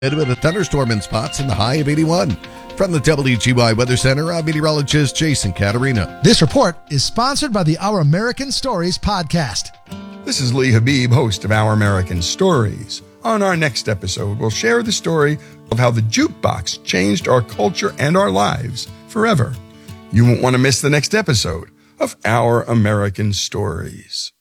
Bit of a thunderstorm in spots in the high of 81. From the WGY Weather Center, I'm meteorologist Jason Caterina. This report is sponsored by the Our American Stories podcast. This is Lee Habib, host of Our American Stories. On our next episode, we'll share the story of how the jukebox changed our culture and our lives forever. You won't want to miss the next episode of Our American Stories.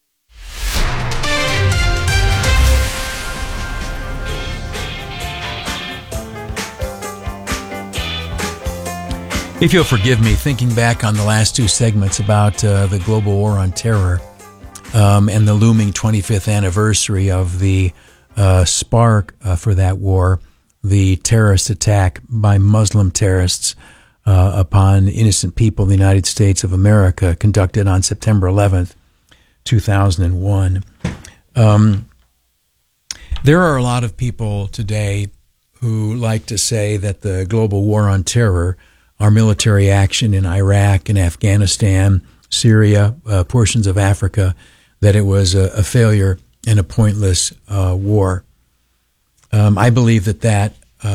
If you'll forgive me, thinking back on the last two segments about the global war on terror and the looming 25th anniversary of the spark for that war, the terrorist attack by Muslim terrorists upon innocent people in the United States of America, conducted on September 11th, 2001. There are a lot of people today who like to say that the global war on terror, our military action in Iraq and Afghanistan, Syria, portions of Africa, that it was a failure and a pointless war. I believe that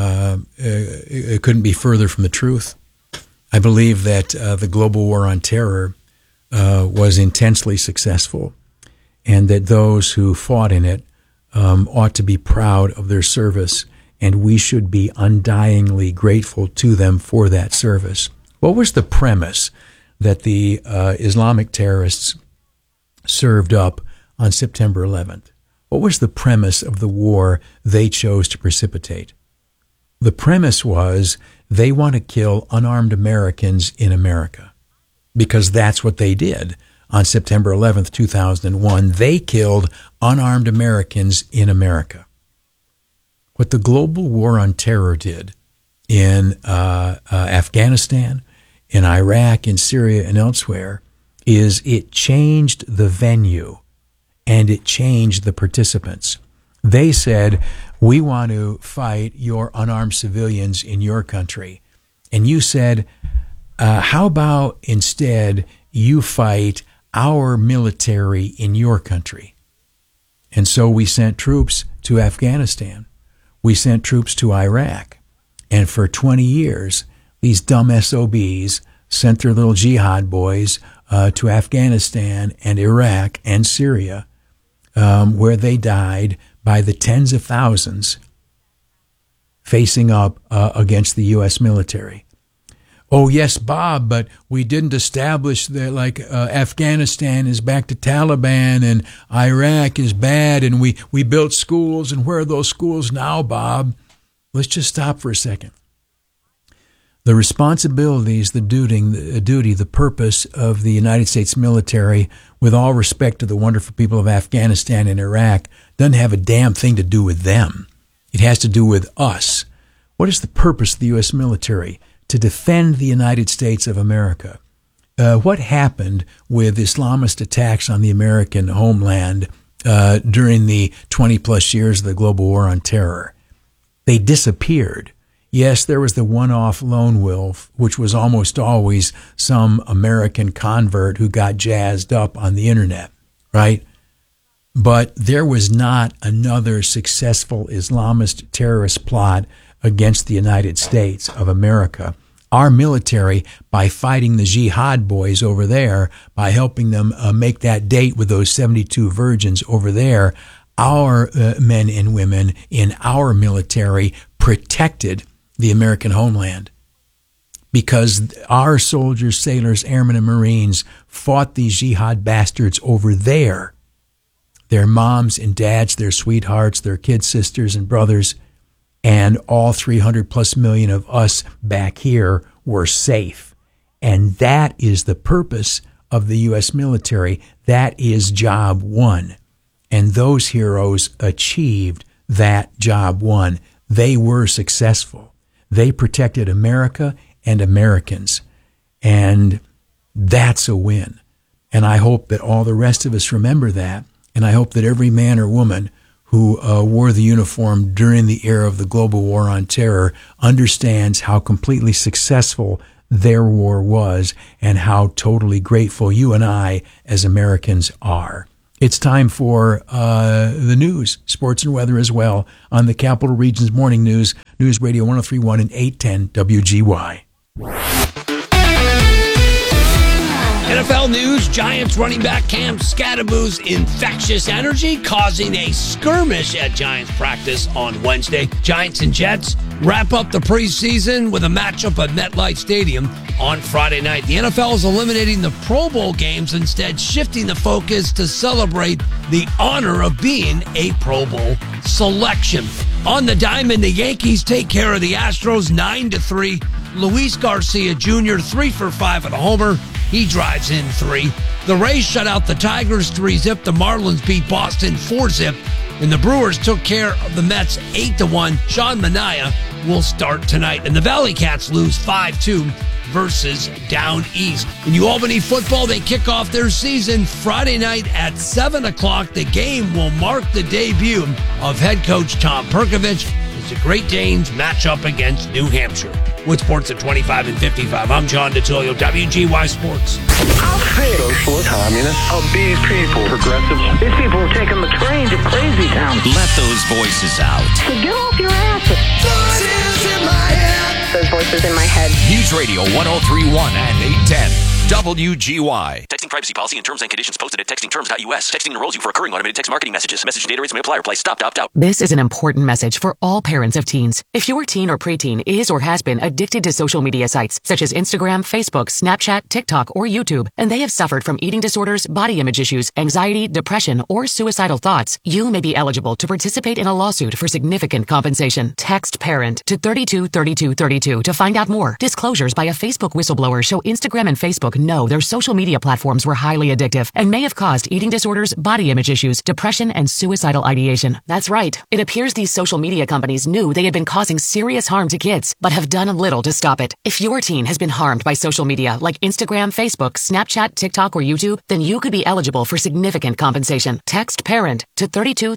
it couldn't be further from the truth. I believe that the global war on terror was intensely successful, and that those who fought in it ought to be proud of their service, and we should be undyingly grateful to them for that service. What was the premise that the Islamic terrorists served up on September 11th? What was the premise of the war they chose to precipitate? The premise was they want to kill unarmed Americans in America, because that's what they did on September 11th, 2001. They killed unarmed Americans in America. What the global war on terror did in Afghanistan, in Iraq, in Syria, and elsewhere is it changed the venue and it changed the participants. They said, we want to fight your unarmed civilians in your country. And you said, how about instead you fight our military in your country? And so we sent troops to Afghanistan. We sent troops to Iraq, and for 20 years, these dumb SOBs sent their little jihad boys to Afghanistan and Iraq and Syria, where they died by the tens of thousands facing up against the U.S. military. Oh, yes, Bob, but we didn't establish that, Afghanistan is back to Taliban and Iraq is bad, and we built schools, and where are those schools now, Bob? Let's just stop for a second. The responsibilities, the duty, the purpose of the United States military, with all respect to the wonderful people of Afghanistan and Iraq, doesn't have a damn thing to do with them. It has to do with us. What is the purpose of the U.S. military? To defend the United States of America. What happened with Islamist attacks on the American homeland during the 20-plus years of the global war on terror? They disappeared. Yes, there was the one-off lone wolf, which was almost always some American convert who got jazzed up on the internet, right? But there was not another successful Islamist terrorist plot against the United States of America. Our military, by fighting the jihad boys over there, by helping them make that date with those 72 virgins over there, our men and women in our military protected the American homeland. Because our soldiers, sailors, airmen, and Marines fought these jihad bastards over there. Their moms and dads, their sweethearts, their kids, sisters, and brothers, and all 300 plus million of us back here were safe. And that is the purpose of the U.S. military. That is job one. And those heroes achieved that job one. They were successful. They protected America and Americans. And that's a win. And I hope that all the rest of us remember that. And I hope that every man or woman who wore the uniform during the era of the global war on terror understands how completely successful their war was and how totally grateful you and I as Americans are. it's time for the news, sports and weather as well on the Capital Region's Morning News, News Radio 103.1 and 810 WGY. NFL news, Giants running back Cam Scadaboo's infectious energy causing a skirmish at Giants practice on Wednesday. Giants and Jets wrap up the preseason with a matchup at MetLife Stadium on Friday night. The NFL is eliminating the Pro Bowl games, instead shifting the focus to celebrate the honor of being a Pro Bowl selection. On the diamond, the Yankees take care of the Astros 9-3. Luis Garcia Jr. 3 for 5 at a homer. He drives in 3. The Rays shut out the Tigers 3-0. The Marlins beat Boston 4-0. And the Brewers took care of the Mets 8-1. Sean Manaea will start tonight. And the Valley Cats lose 5-2 versus Down East. In New Albany football, they kick off their season Friday night at 7 o'clock. The game will mark the debut of head coach Tom Perkovich as the Great Danes match up against New Hampshire. With sports at 25 and 55, I'm John DeTilio, WGY Sports. How sick social communists of these people, progressives. These people are taking the train to crazy town. Let those voices out. So get off your asses. Voices in my head. Those voices in my head. News Radio 103.1 and 810. WGY. Texting privacy policy and terms and conditions posted at textingterms.us. Texting enrolls you for recurring automated text marketing messages. Message and data rates may apply. Reply stop to opt out. This is an important message for all parents of teens. If your teen or preteen is or has been addicted to social media sites such as Instagram, Facebook, Snapchat, TikTok, or YouTube, and they have suffered from eating disorders, body image issues, anxiety, depression, or suicidal thoughts, you may be eligible to participate in a lawsuit for significant compensation. Text PARENT to 323232 to find out more. Disclosures by a Facebook whistleblower show Instagram and Facebook know their social media platforms were highly addictive and may have caused eating disorders, body image issues, depression, and suicidal ideation. That's right. It appears these social media companies knew they had been causing serious harm to kids, but have done little to stop it. If your teen has been harmed by social media like Instagram, Facebook, Snapchat, TikTok, or YouTube, then you could be eligible for significant compensation. Text PARENT to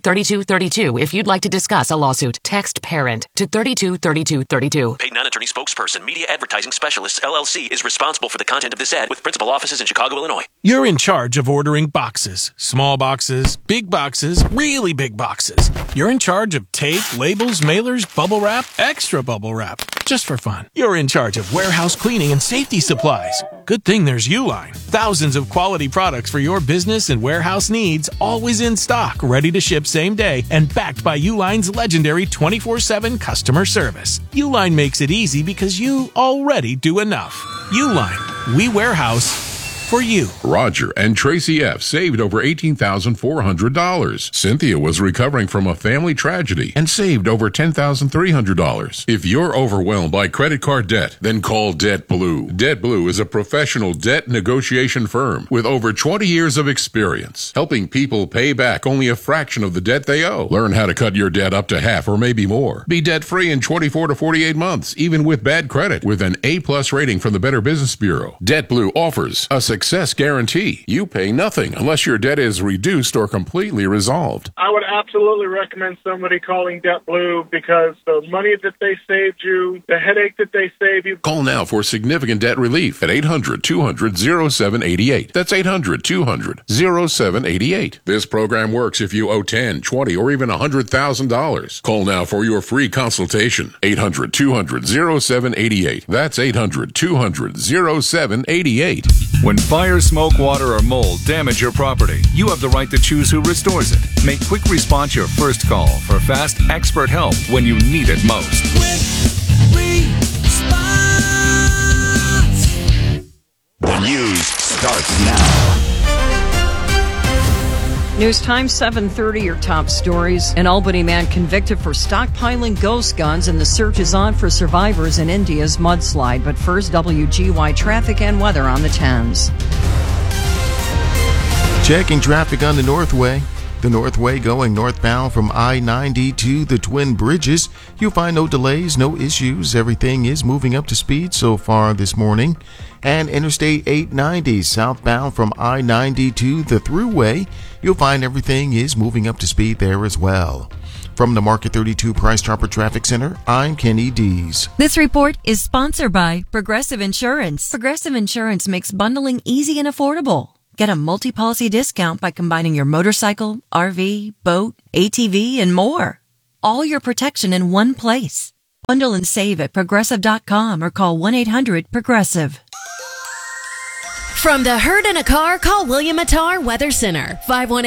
323232 if you'd like to discuss a lawsuit. Text PARENT to 323232. Paid non-attorney spokesperson, Media Advertising Specialists, LLC, is responsible for the content of this ad with principal offices in Chicago, Illinois. You're in charge of ordering boxes. Small boxes, big boxes, really big boxes. You're in charge of tape, labels, mailers, bubble wrap, extra bubble wrap. Just for fun. You're in charge of warehouse cleaning and safety supplies. Good thing there's Uline. Thousands of quality products for your business and warehouse needs, always in stock, ready to ship same day, and backed by Uline's legendary 24/7 customer service. Uline makes it easy because you already do enough. Uline. We warehouse for you. Roger and Tracy F. saved over $18,400. Cynthia was recovering from a family tragedy and saved over $10,300. If you're overwhelmed by credit card debt, then call Debt Blue. Debt Blue is a professional debt negotiation firm with over 20 years of experience, helping people pay back only a fraction of the debt they owe. Learn how to cut your debt up to half or maybe more. Be debt-free in 24 to 48 months, even with bad credit, with an A+ rating from the Better Business Bureau. Debt Blue offers a success guarantee. You pay nothing unless your debt is reduced or completely resolved. I would absolutely recommend somebody calling Debt Blue because the money that they saved you, the headache that they saved you. Call now for significant debt relief at 800-200-0788. That's 800-200-0788. This program works if you owe $10, $20, or even $100,000. Call now for your free consultation. 800-200-0788. That's 800-200-0788. When fire, smoke, water, or mold damage your property, you have the right to choose who restores it. Make Quick Response your first call for fast, expert help when you need it most. Quick Response. The news starts now. News time 7:30, your top stories. An Albany man convicted for stockpiling ghost guns, and the search is on for survivors in India's mudslide. But first, WGY traffic and weather on the 10s. Checking traffic on the Northway. The Northway going northbound from I-90 to the Twin Bridges. You'll find no delays, no issues. Everything is moving up to speed so far this morning. And Interstate 890 southbound from I-90 to the Thruway. You'll find everything is moving up to speed there as well. From the Market 32 Price Chopper Traffic Center, I'm Kenny Dees. This report is sponsored by Progressive Insurance. Progressive Insurance makes bundling easy and affordable. Get a multi-policy discount by combining your motorcycle, RV, boat, ATV, and more. All your protection in one place. Bundle and save at Progressive.com or call 1-800-PROGRESSIVE. From the hurt in a car, call William Attar Weather Center,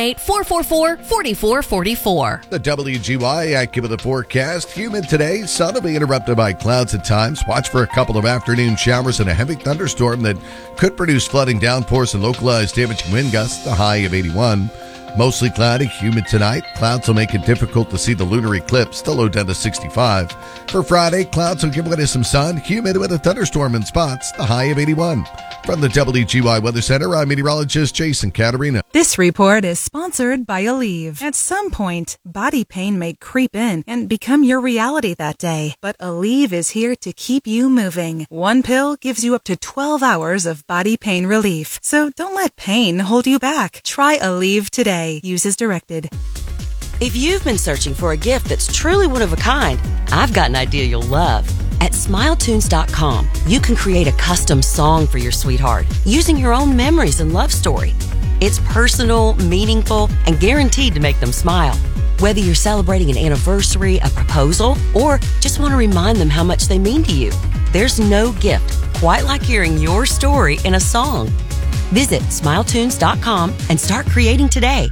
518-444-4444. The WGY AccuWeather forecast. Humid today. Sun will be interrupted by clouds at times. Watch for a couple of afternoon showers and a heavy thunderstorm that could produce flooding, downpours, and localized damaging wind gusts. The high of 81. Mostly cloudy, humid tonight. Clouds will make it difficult to see the lunar eclipse. The low down to 65. For Friday, clouds will give way to some sun. Humid with a thunderstorm in spots. The high of 81. From the WGY Weather Center, I'm meteorologist Jason Caterina. This report is sponsored by Aleve. At some point, body pain may creep in and become your reality that day. But Aleve is here to keep you moving. One pill gives you up to 12 hours of body pain relief. So don't let pain hold you back. Try Aleve today. Use as directed. If you've been searching for a gift that's truly one of a kind, I've got an idea you'll love. At SmileTunes.com, you can create a custom song for your sweetheart using your own memories and love story. It's personal, meaningful, and guaranteed to make them smile. Whether you're celebrating an anniversary, a proposal, or just want to remind them how much they mean to you, there's no gift quite like hearing your story in a song. Visit SmileTunes.com and start creating today.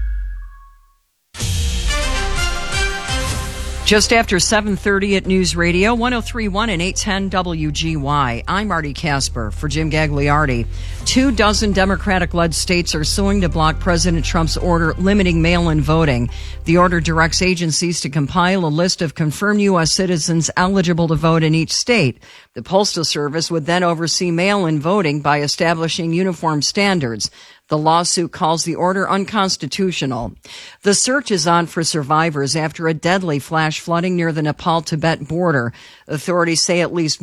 Just after 7:30 at News Radio, 103.1 and 810 WGY. I'm Marty Casper for Jim Gagliardi. 24 Democratic-led states are suing to block President Trump's order limiting mail-in voting. The order directs agencies to compile a list of confirmed U.S. citizens eligible to vote in each state. The Postal Service would then oversee mail-in voting by establishing uniform standards. The lawsuit calls the order unconstitutional. The search is on for survivors after a deadly flash flooding near the Nepal-Tibet border. Authorities say at least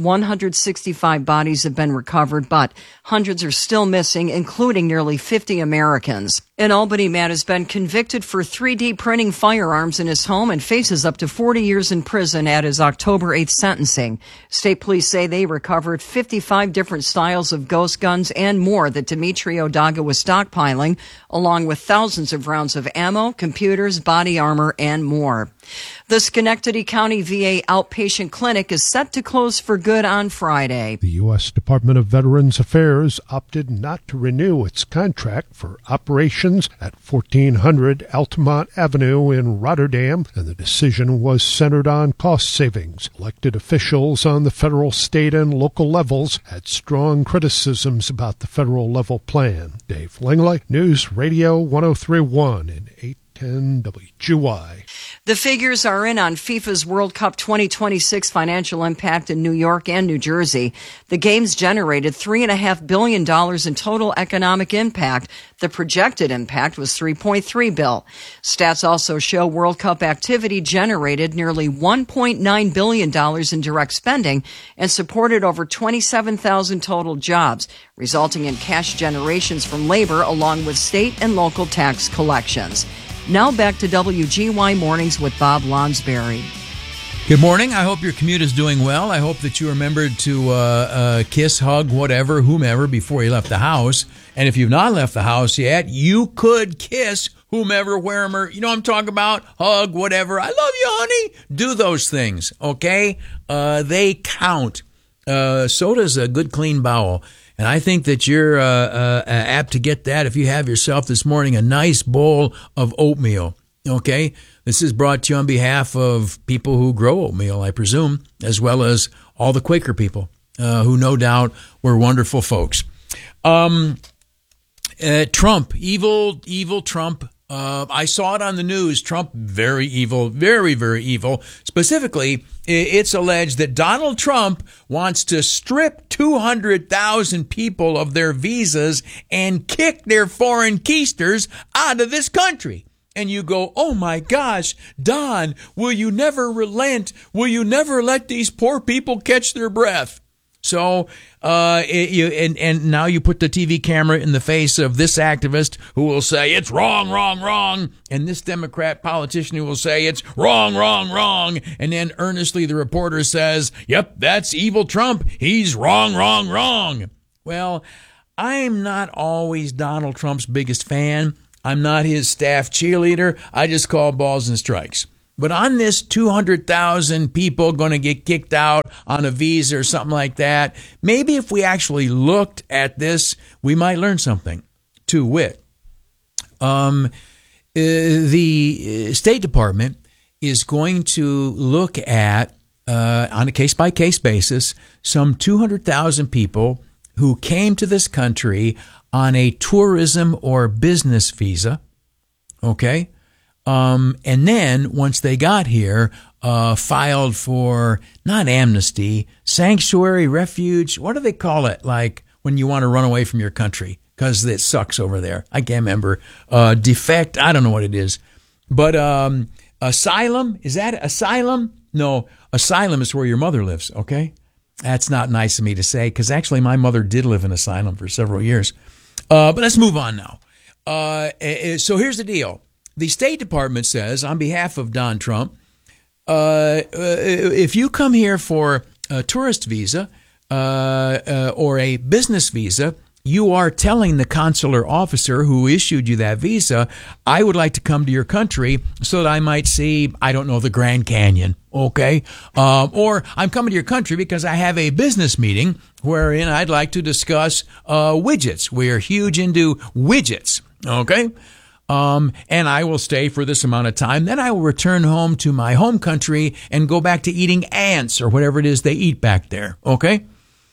165 bodies have been recovered, but hundreds are still missing, including nearly 50 Americans. An Albany man has been convicted for 3D printing firearms in his home and faces up to 40 years in prison at his October 8th sentencing. State police say they recovered 55 different styles of ghost guns and more that Dmitry Odaga was stockpiling, along with thousands of rounds of ammo, computers, body armor, and more. The Schenectady County VA outpatient clinic is set to close for good on Friday. The U.S. Department of Veterans Affairs opted not to renew its contract for operations at 1400 Altamont Avenue in Rotterdam, and the decision was centered on cost savings. Elected officials on the federal, state, and local levels had strong criticisms about the federal level plan. Dave Langley, News Radio 103.1 and 810 WGY. The figures are in on FIFA's World Cup 2026 financial impact in New York and New Jersey. The games generated $3.5 billion in total economic impact. The projected impact was $3.3 billion. Stats also show World Cup activity generated nearly $1.9 billion in direct spending and supported over 27,000 total jobs, resulting in cash generations from labor along with state and local tax collections. Now back to WGY Mornings with Bob Lonsberry. Good morning. I hope your commute is doing well. I hope that you remembered to kiss, hug, whatever, whomever before you left the house. And if you've not left the house yet, you could kiss whomever, wherever. You know what I'm talking about? Hug, whatever. I love you, honey. Do those things, okay? They count. So does a good, clean bowel. And I think that you're apt to get that if you have yourself this morning a nice bowl of oatmeal, okay? This is brought to you on behalf of people who grow oatmeal, I presume, as well as all the Quaker people who no doubt were wonderful folks. Trump, evil Trump. I saw it on the news. Trump, very evil, very, very evil. Specifically, it's alleged that Donald Trump wants to strip 200,000 people of their visas and kick their foreign keisters out of this country. And you go, oh my gosh, Don, will you never relent? Will you never let these poor people catch their breath? So, and now you put the TV camera in the face of this activist who will say it's wrong, wrong, wrong, and this Democrat politician who will say it's wrong, wrong, wrong, and then earnestly the reporter says, yep, that's evil Trump. He's wrong, wrong, wrong. Well, I'm not always Donald Trump's biggest fan. I'm not his staff cheerleader. I just call balls and strikes. But on this 200,000 people going to get kicked out on a visa or something like that, maybe if we actually looked at this, we might learn something. To wit, the State Department is going to look at, on a case-by-case basis, some 200,000 people who came to this country on a tourism or business visa, okay? And then, once they got here, filed for, not amnesty, sanctuary, refuge, what do they call it? Like when you want to run away from your country because it sucks over there. I can't remember. Defect, I don't know what it is. But asylum, is that asylum? No, asylum is where your mother lives, okay? That's not nice of me to say because actually my mother did live in asylum for several years. But let's move on now. So here's the deal. The State Department says, on behalf of Don Trump, if you come here for a tourist visa or a business visa, you are telling the consular officer who issued you that visa, I would like to come to your country so that I might see, I don't know, the Grand Canyon, okay? Or I'm coming to your country because I have a business meeting wherein I'd like to discuss widgets. We're huge into widgets, okay? And I will stay for this amount of time. Then I will return home to my home country and go back to eating ants or whatever it is they eat back there, okay?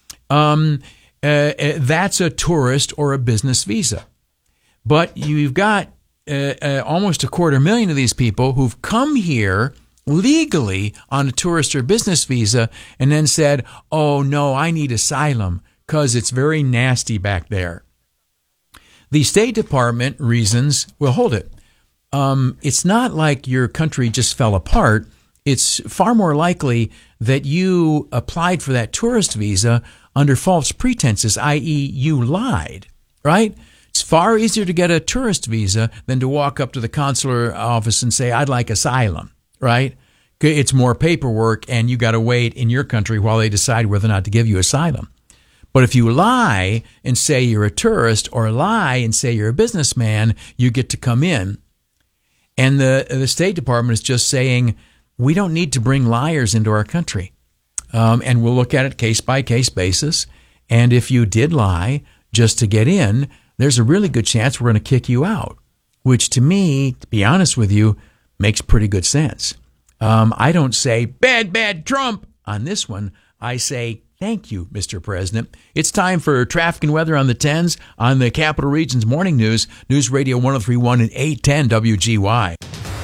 That's a tourist or a business visa. But you've got almost 250,000 of these people who've come here legally on a tourist or business visa and then said, oh, no, I need asylum because it's very nasty back there. The State Department reasons, well, hold it. It's not like your country just fell apart. It's far more likely that you applied for that tourist visa under false pretenses, i.e. you lied, right? It's far easier to get a tourist visa than to walk up to the consular office and say, I'd like asylum, right? It's more paperwork and you got to wait in your country while they decide whether or not to give you asylum. But if you lie and say you're a tourist or lie and say you're a businessman, you get to come in. And the State Department is just saying, we don't need to bring liars into our country. And we'll look at it case-by-case basis. And if you did lie just to get in, there's a really good chance we're going to kick you out, which to me, to be honest with you, makes pretty good sense. I don't say, bad Trump on this one. I say, thank you, Mr. President. It's time for traffic and weather on the 10s on the Capital Region's Morning News, News Radio 103.1 and 810 WGY.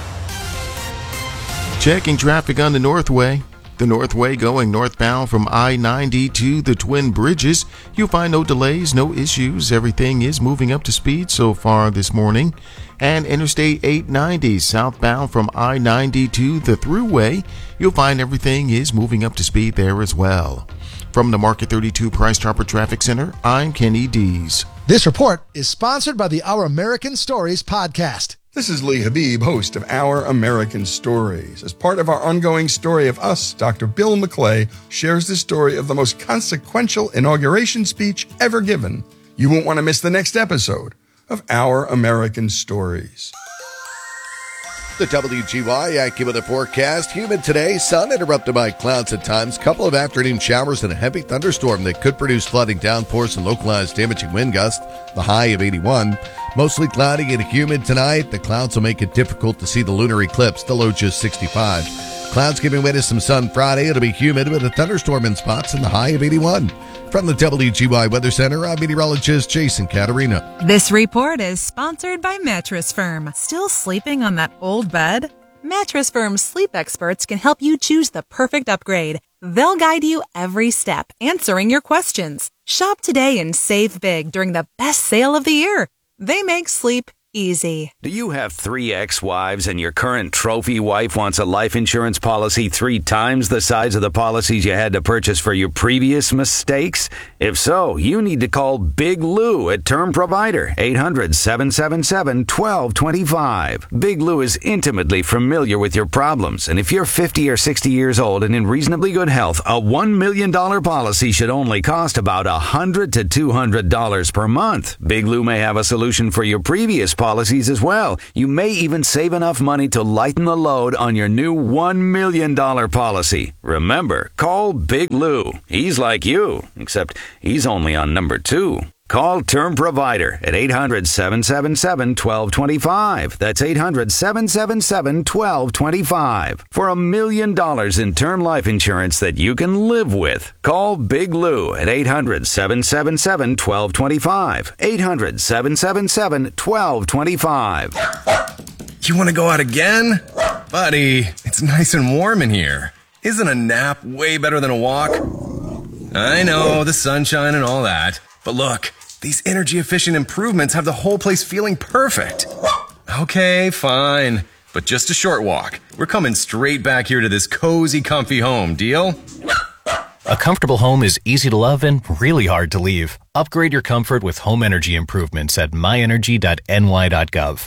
Checking traffic on the Northway. The Northway going northbound from I-90 to the Twin Bridges. You'll find no delays, no issues. Everything is moving up to speed so far this morning. And Interstate 890 southbound from I-90 to the Thruway. You'll find everything is moving up to speed there as well. From the Market 32 Price Chopper Traffic Center, I'm Kenny Dees. This report is sponsored by the Our American Stories podcast. This is Lee Habib, host of Our American Stories. As part of our ongoing story of us, Dr. Bill McClay shares the story of the most consequential inauguration speech ever given. You won't want to miss the next episode of Our American Stories. The WGY AccuWeather forecast. Humid today. Sun interrupted by clouds at times. Couple of afternoon showers and a heavy thunderstorm that could produce flooding, downpours, and localized damaging wind gusts. The high of 81. Mostly cloudy and humid tonight. The clouds will make it difficult to see the lunar eclipse. The low just 65. Clouds giving way to some sun Friday. It'll be humid with a thunderstorm in spots and the high of 81. From the WGY Weather Center, I'm meteorologist Jason Caterina. This report is sponsored by Mattress Firm. Still sleeping on that old bed? Mattress Firm's sleep experts can help you choose the perfect upgrade. They'll guide you every step, answering your questions. Shop today and save big during the best sale of the year. They make sleep easy. Do you have 3 ex-wives and your current trophy wife wants a life insurance policy 3 times the size of the policies you had to purchase for your previous mistakes? If so, you need to call Big Lou at Term Provider, 800-777-1225. Big Lou is intimately familiar with your problems, and if you're 50 or 60 years old and in reasonably good health, a $1 million policy should only cost about $100 to $200 per month. Big Lou may have a solution for your previous policies as well. You may even save enough money to lighten the load on your new $1 million policy. Remember, call Big Lou. He's like you, except he's only on number 2. Call Term Provider at 800-777-1225. That's 800-777-1225. For $1 million in term life insurance that you can live with. Call Big Lou at 800-777-1225. 800-777-1225. You want to go out again? Buddy, it's nice and warm in here. Isn't a nap way better than a walk? I know, the sunshine and all that. But look, these energy-efficient improvements have the whole place feeling perfect. Okay, fine. But just a short walk. We're coming straight back here to this cozy, comfy home. Deal? A comfortable home is easy to love and really hard to leave. Upgrade your comfort with home energy improvements at myenergy.ny.gov.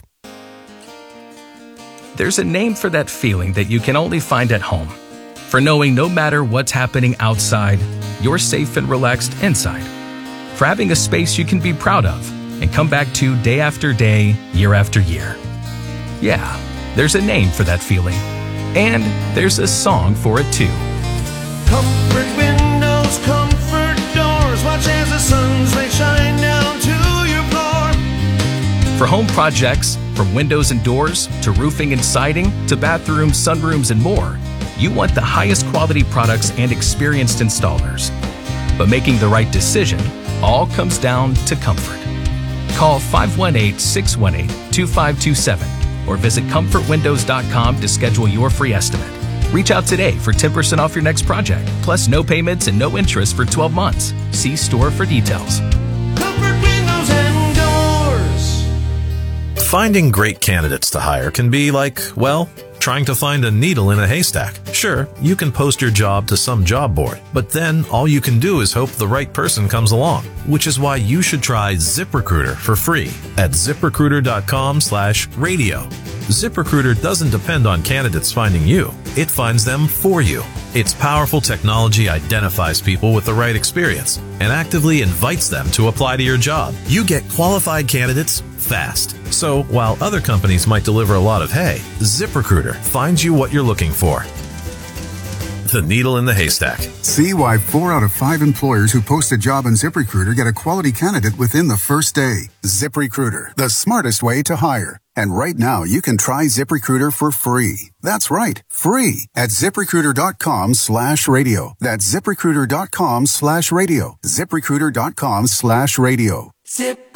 There's a name for that feeling that you can only find at home. For knowing no matter what's happening outside, you're safe and relaxed inside. For having a space you can be proud of and come back to day after day, year after year. Yeah, there's a name for that feeling. And there's a song for it too. Comfort windows, comfort doors. Watch as the sun's rays shine down to your floor. For home projects, from windows and doors to roofing and siding to bathrooms, sunrooms, and more, you want the highest quality products and experienced installers. But making the right decision all comes down to comfort. Call 518-618-2527 or visit comfortwindows.com to schedule your free estimate. Reach out today for 10% off your next project, plus no payments and no interest for 12 months. See store for details. Comfort windows and doors. Finding great candidates to hire can be like, well, trying to find a needle in a haystack. Sure, you can post your job to some job board, but then all you can do is hope the right person comes along, which is why you should try ZipRecruiter for free at ZipRecruiter.com/radio. ZipRecruiter doesn't depend on candidates finding you. It finds them for you. Its powerful technology identifies people with the right experience and actively invites them to apply to your job. You get qualified candidates fast. So while other companies might deliver a lot of hay, ZipRecruiter finds you what you're looking for. The needle in the haystack. See why 4 out of 5 employers who post a job on ZipRecruiter get a quality candidate within the first day. ZipRecruiter, the smartest way to hire. And right now, you can try ZipRecruiter for free. That's right, free at ZipRecruiter.com/radio. That's ZipRecruiter.com/radio. ZipRecruiter.com/radio. Zip.